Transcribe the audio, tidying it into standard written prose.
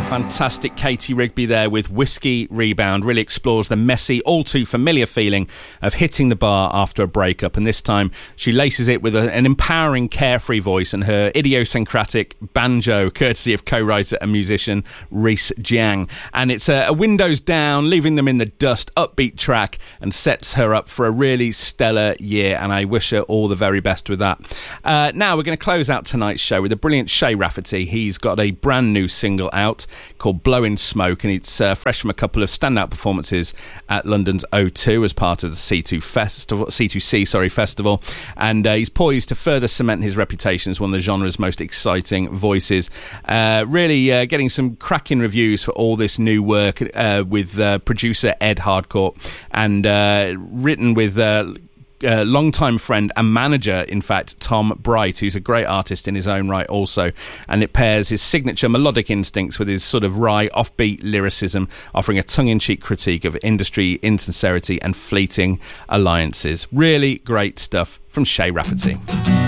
Fantastic Katie Rigby there with Whiskey Rebound. Really explores the messy, all too familiar feeling of hitting the bar after a breakup, and this time she laces it with an empowering, carefree voice and her idiosyncratic banjo, courtesy of co-writer and musician Rhys Jiang. And it's a windows down, leaving them in the dust, upbeat track, and sets her up for a really stellar year, and I wish her all the very best with that. Now we're going to close out tonight's show with the brilliant Shay Rafferty. He's got a brand new single out called Blowing Smoke, and it's fresh from a couple of standout performances at London's O2 as part of the C2C festival, and he's poised to further cement his reputation as one of the genre's most exciting voices. Really getting some cracking reviews for all this new work with producer Ed Hardcourt, and written with longtime friend and manager, in fact, Tom Bright, who's a great artist in his own right also, and it pairs his signature melodic instincts with his sort of wry, offbeat lyricism, offering a tongue-in-cheek critique of industry insincerity and fleeting alliances. Really great stuff from Shay Rafferty.